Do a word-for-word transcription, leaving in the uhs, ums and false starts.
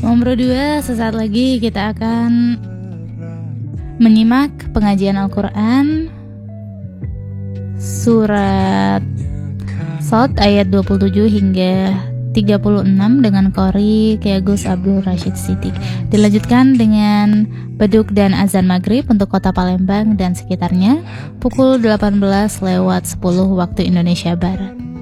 Nomor dua, sesaat lagi kita akan menyimak pengajian Al-Quran surat Shad ayat dua puluh tujuh hingga tiga puluh enam dengan Qori Kiai Gus Abdul Rashid Siddiq. Dilanjutkan dengan beduk dan azan maghrib untuk kota Palembang dan sekitarnya pukul delapan belas lewat sepuluh waktu Indonesia Barat.